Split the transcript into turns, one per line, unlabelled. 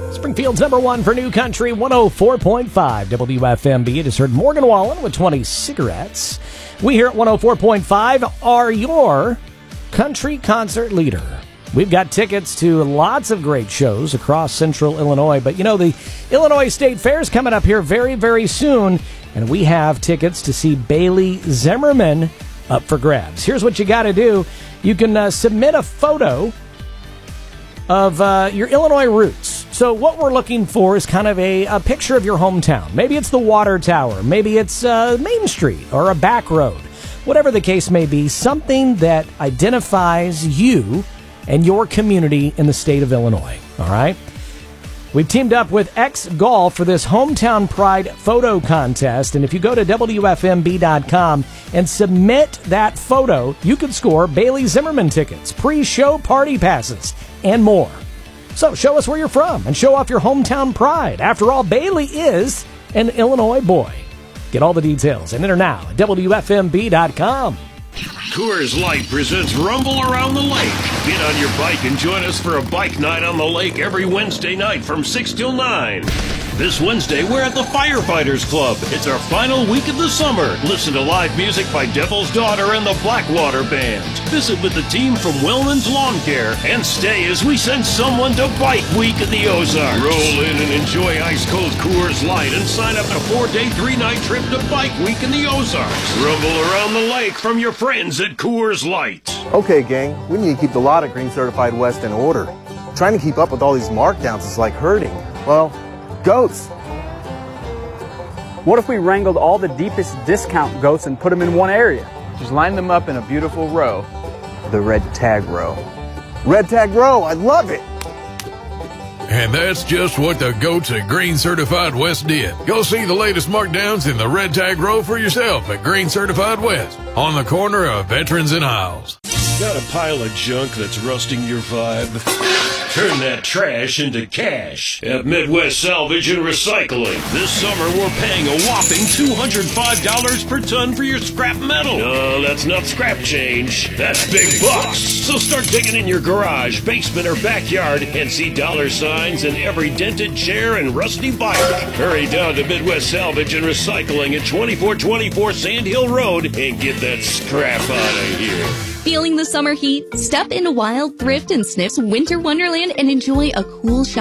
Springfield's number one for New Country, 104.5 WFMB. It is heard Morgan Wallen with 20 cigarettes. We here at 104.5 are your country concert leader. We've got tickets to lots of great shows across central Illinois. But, the Illinois State Fair is coming up here very, very soon. And we have tickets to see Bailey Zimmerman up for grabs. Here's what you got to do. You can submit a photo of your Illinois roots. So what we're looking for is kind of a picture of your hometown. Maybe it's the Water Tower. Maybe it's Main Street or a back road. Whatever the case may be, something that identifies you and your community in the state of Illinois. All right? We've teamed up with X Golf for this Hometown Pride photo contest. And if you go to WFMB.com and submit that photo, you can score Bailey Zimmerman tickets, pre-show party passes, and more. So show us where you're from and show off your hometown pride. After all, Bailey is an Illinois boy. Get all the details and enter now at WFMB.com.
Coors Light presents Rumble Around the Lake. Get on your bike and join us for a bike night on the lake every Wednesday night from 6 till 9. This Wednesday, we're at the Firefighters Club. It's our final week of the summer. Listen to live music by Devil's Daughter and the Blackwater Band. Visit with the team from Wellman's Lawn Care and stay as we send someone to Bike Week in the Ozarks. Roll in and enjoy ice-cold Coors Light and sign up for a 4-day, 3-night trip to Bike Week in the Ozarks. Rumble around the lake from your friends at Coors Light.
Okay, gang, we need to keep the lot of Green Certified West in order. Trying to keep up with all these markdowns is like herding, well, goats.
What if we wrangled all the deepest discount goats and put them in one area?
Just line them up in a beautiful row.
The red tag row. Red tag row, I love it.
And that's just what the goats at Green Certified West did. Go see the latest markdowns in the red tag row for yourself at Green Certified West on the corner of Veterans and Hiles.
Got a pile of junk that's rusting your vibe? Turn that trash into cash at Midwest Salvage and Recycling. This summer, we're paying a whopping $205 per ton for your scrap metal. No, that's not scrap change. That's big bucks. So start digging in your garage, basement, or backyard and see dollar signs in every dented chair and rusty bike. Hurry down to Midwest Salvage and Recycling at 2424 Sand Hill Road and get that scrap out of here.
Feeling the summer heat? Step into Wild Thrift and Sniff's Winter Wonderland and enjoy a cool